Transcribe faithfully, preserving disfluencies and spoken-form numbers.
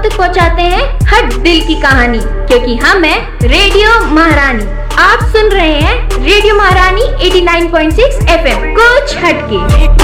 तक पहुंचाते हैं हर दिल की कहानी, क्योंकि हम है रेडियो महारानी। आप सुन रहे हैं रेडियो महारानी नवासी पॉइंट छह एफ एम, कुछ हटके।